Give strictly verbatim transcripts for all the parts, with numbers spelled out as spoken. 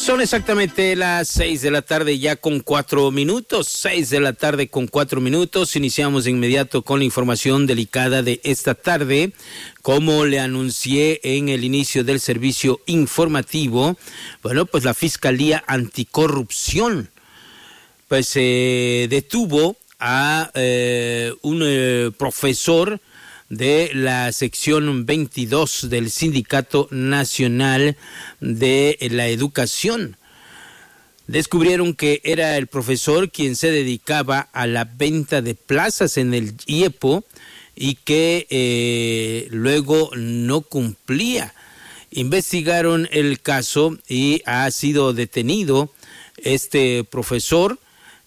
Son exactamente las seis de la tarde ya con cuatro minutos, seis de la tarde con cuatro minutos. Iniciamos de inmediato con la información delicada de esta tarde. Como le anuncié en el inicio del servicio informativo, bueno, pues la Fiscalía Anticorrupción pues eh, detuvo a eh, un eh, profesor de la sección veintidós del Sindicato Nacional de la Educación. Descubrieron que era el profesor quien se dedicaba a la venta de plazas en el I E P O y que eh, luego no cumplía. Investigaron el caso y ha sido detenido este profesor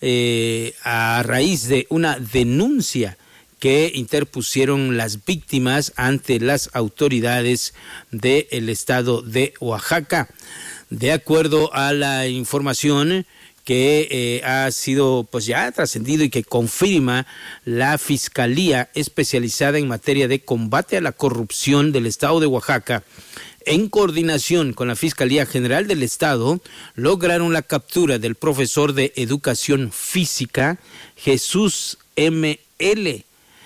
eh, a raíz de una denuncia que interpusieron las víctimas ante las autoridades del estado de Oaxaca. De acuerdo a la información que eh, ha sido pues ya trascendido y que confirma la Fiscalía Especializada en Materia de Combate a la Corrupción del estado de Oaxaca, en coordinación con la Fiscalía General del Estado, lograron la captura del profesor de Educación Física, Jesús M L,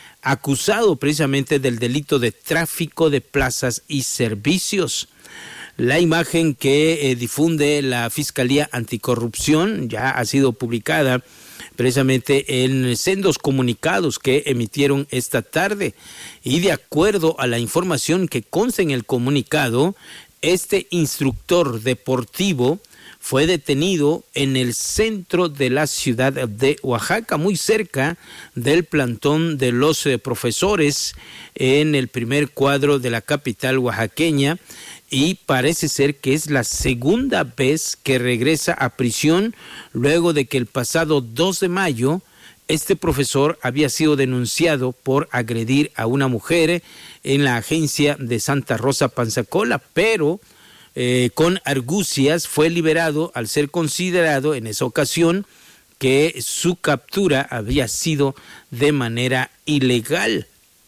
acusado precisamente del delito de tráfico de plazas y servicios. La imagen que eh, difunde la Fiscalía Anticorrupción ya ha sido publicada precisamente en sendos comunicados que emitieron esta tarde, y de acuerdo a la información que consta en el comunicado, este instructor deportivo fue detenido en el centro de la ciudad de Oaxaca, muy cerca del plantón de los eh, profesores en el primer cuadro de la capital oaxaqueña, y parece ser que es la segunda vez que regresa a prisión luego de que el pasado dos de mayo este profesor había sido denunciado por agredir a una mujer en la agencia de Santa Rosa Panzacola, pero Eh, con argucias fue liberado al ser considerado en esa ocasión que su captura había sido de manera ilegal.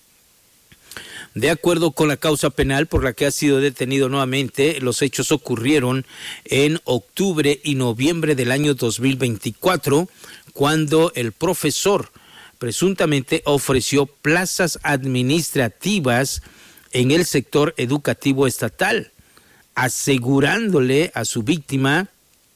De acuerdo con la causa penal por la que ha sido detenido nuevamente, los hechos ocurrieron en octubre y noviembre del año dos mil veinticuatro, cuando el profesor presuntamente ofreció plazas administrativas en el sector educativo estatal, asegurándole a su víctima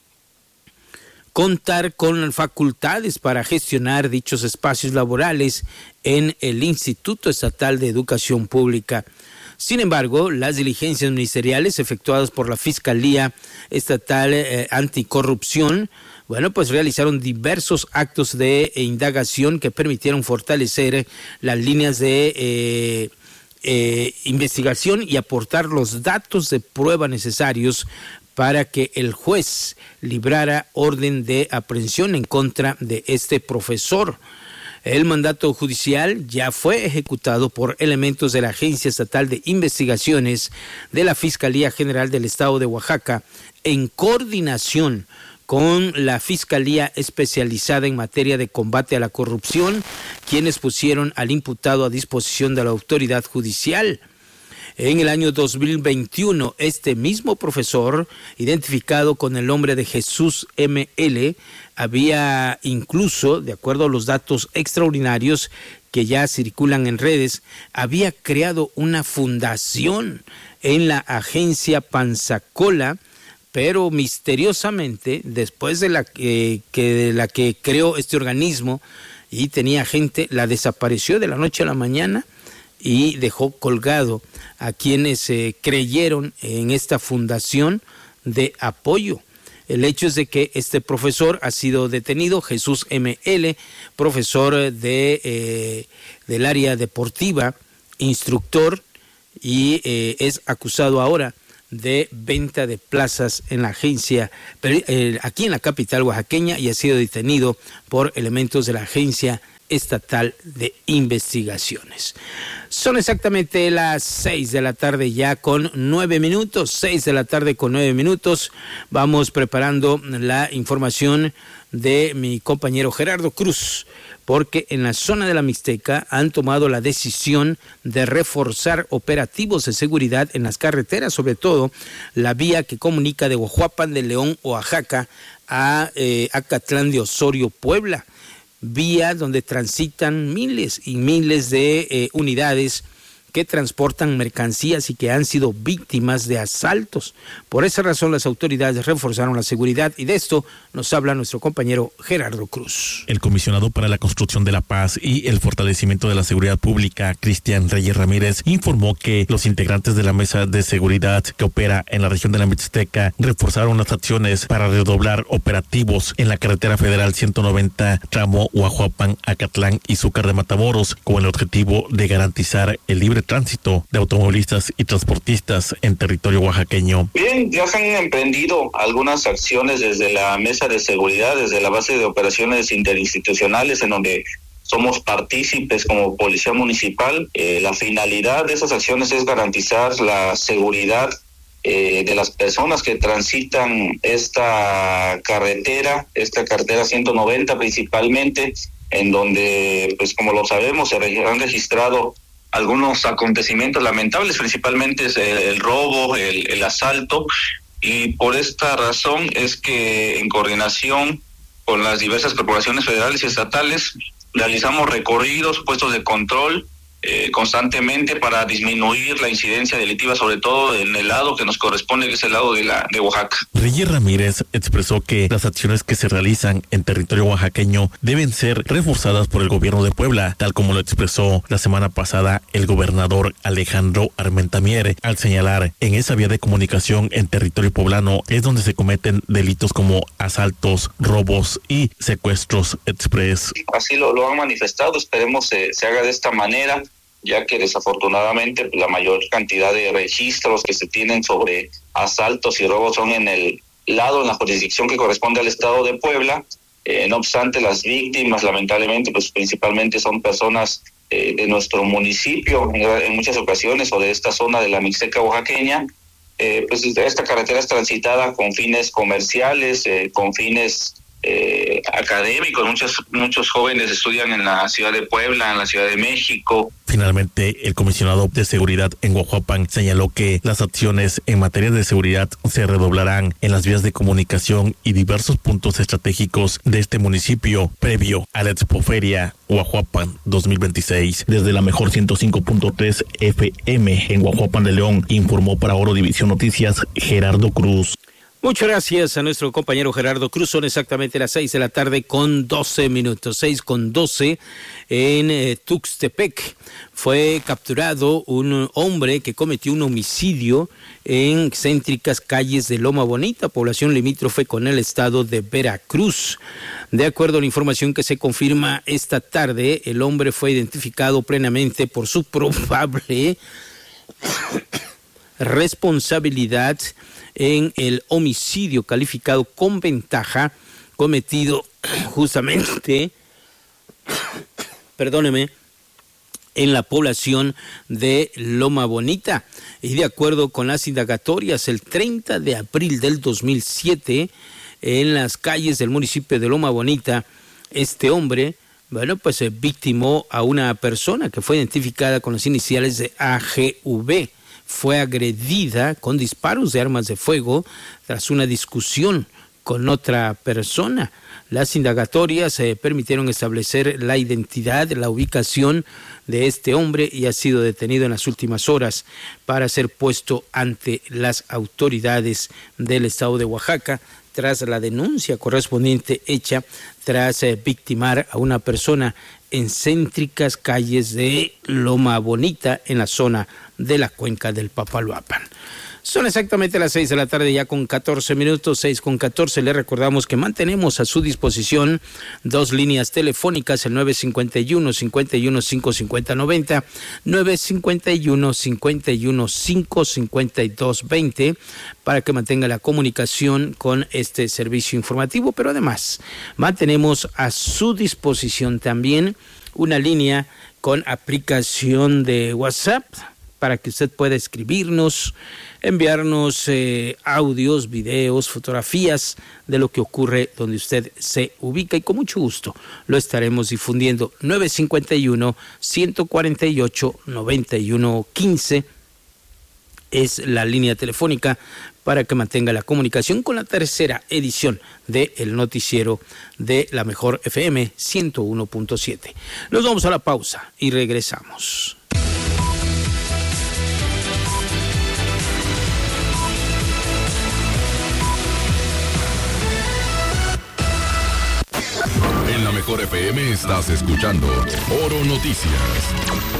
contar con facultades para gestionar dichos espacios laborales en el Instituto Estatal de Educación Pública. Sin embargo, las diligencias ministeriales efectuadas por la Fiscalía Estatal eh, Anticorrupción, bueno, pues realizaron diversos actos de indagación que permitieron fortalecer las líneas de eh, Eh, investigación y aportar los datos de prueba necesarios para que el juez librara orden de aprehensión en contra de este profesor. El mandato judicial ya fue ejecutado por elementos de la Agencia Estatal de Investigaciones de la Fiscalía General del Estado de Oaxaca, en coordinación con la Fiscalía Especializada en Materia de Combate a la Corrupción, quienes pusieron al imputado a disposición de la autoridad judicial. En el año dos mil veintiuno, este mismo profesor, identificado con el nombre de Jesús M L, había incluso, de acuerdo a los datos extraordinarios que ya circulan en redes, había creado una fundación en la agencia Panzacola, pero misteriosamente, después de la que, que, de la que creó este organismo y tenía gente, la desapareció de la noche a la mañana y dejó colgado a quienes eh, creyeron en esta fundación de apoyo. El hecho es de que este profesor ha sido detenido, Jesús M L, profesor de, eh, del área deportiva, instructor, y eh, es acusado ahora de venta de plazas en la agencia, eh, aquí en la capital oaxaqueña, y ha sido detenido por elementos de la Agencia Estatal de Investigaciones. Son exactamente las seis de la tarde ya con nueve minutos, seis de la tarde con nueve minutos. Vamos preparando la información de mi compañero Gerardo Cruz, porque en la zona de la Mixteca han tomado la decisión de reforzar operativos de seguridad en las carreteras, sobre todo la vía que comunica de Huajuapan de León, Oaxaca, a eh, Acatlán de Osorio, Puebla, vía donde transitan miles y miles de eh, unidades que transportan mercancías y que han sido víctimas de asaltos. Por esa razón las autoridades reforzaron la seguridad y de esto nos habla nuestro compañero Gerardo Cruz. El comisionado para la construcción de la paz y el fortalecimiento de la seguridad pública, Cristian Reyes Ramírez, informó que los integrantes de la mesa de seguridad que opera en la región de la Mixteca reforzaron las acciones para redoblar operativos en la carretera federal ciento noventa, tramo Huajuapan, Acatlán y Zúcar de Matamoros, con el objetivo de garantizar el libre tránsito de automovilistas y transportistas en territorio oaxaqueño. Bien, ya se han emprendido algunas acciones desde la mesa de seguridad, desde la base de operaciones interinstitucionales, en donde somos partícipes como Policía Municipal. Eh, la finalidad de esas acciones es garantizar la seguridad eh, de las personas que transitan esta carretera, esta carretera ciento noventa principalmente, en donde, pues como lo sabemos, se han registrado algunos acontecimientos lamentables, principalmente es el, el robo, el, el asalto, y por esta razón es que en coordinación con las diversas corporaciones federales y estatales realizamos recorridos, puestos de control eh, constantemente para disminuir la incidencia delictiva, sobre todo en el lado que nos corresponde, que es el lado de la de Oaxaca. Reyes Ramírez expresó que las acciones que se realizan en territorio oaxaqueño deben ser reforzadas por el gobierno de Puebla, tal como lo expresó la semana pasada el gobernador Alejandro Armentamier, al señalar en esa vía de comunicación en territorio poblano es donde se cometen delitos como asaltos, robos y secuestros express. Así lo, lo han manifestado, esperemos se, se haga de esta manera, ya que desafortunadamente la mayor cantidad de registros que se tienen sobre asaltos y robos son en el lado, en la jurisdicción que corresponde al estado de Puebla. Eh, no obstante, las víctimas lamentablemente pues principalmente son personas eh, de nuestro municipio en, en muchas ocasiones, o de esta zona de la Mixteca oaxaqueña. Eh, pues esta carretera es transitada con fines comerciales, eh, con fines Eh, académicos. Muchos muchos jóvenes estudian en la ciudad de Puebla, en la Ciudad de México. Finalmente, el comisionado de seguridad en Huajuapan señaló que las acciones en materia de seguridad se redoblarán en las vías de comunicación y diversos puntos estratégicos de este municipio previo a la Expoferia Huajuapan dos mil veintiséis. Desde la mejor ciento cinco punto tres F M en Huajuapan de León, informó para Oro División Noticias Gerardo Cruz. Muchas gracias a nuestro compañero Gerardo Cruz. Son exactamente las seis de la tarde con doce minutos. Seis con doce en eh, Tuxtepec. Fue capturado un hombre que cometió un homicidio en céntricas calles de Loma Bonita, población limítrofe con el estado de Veracruz. De acuerdo a la información que se confirma esta tarde, el hombre fue identificado plenamente por su probable responsabilidad en el homicidio calificado con ventaja cometido justamente, perdóneme, en la población de Loma Bonita. Y de acuerdo con las indagatorias, el treinta de abril del dos mil siete, en las calles del municipio de Loma Bonita, este hombre, bueno, pues se victimó a una persona que fue identificada con las iniciales de A G V. Fue agredida con disparos de armas de fuego tras una discusión con otra persona. Las indagatorias eh, permitieron establecer la identidad, la ubicación de este hombre y ha sido detenido en las últimas horas para ser puesto ante las autoridades del estado de Oaxaca tras la denuncia correspondiente hecha tras eh, victimar a una persona en céntricas calles de Loma Bonita en la zona de la cuenca del Papaloapan. Son exactamente las seis de la tarde, ya con catorce minutos, seis con catorce. Le recordamos que mantenemos a su disposición dos líneas telefónicas, el nueve cinco uno, cinco uno cinco, cinco cero nueve cero, nueve cinco uno, cinco uno cinco, cinco dos dos cero, para que mantenga la comunicación con este servicio informativo. Pero además, mantenemos a su disposición también una línea con aplicación de WhatsApp, para que usted pueda escribirnos, enviarnos eh, audios, videos, fotografías de lo que ocurre donde usted se ubica, y con mucho gusto lo estaremos difundiendo. nueve cinco uno, uno cuatro ocho, nueve uno uno cinco es la línea telefónica para que mantenga la comunicación con la tercera edición del noticiero de la Mejor F M ciento uno punto siete. Nos vamos a la pausa y regresamos. En la Mejor F M estás escuchando Oro Noticias.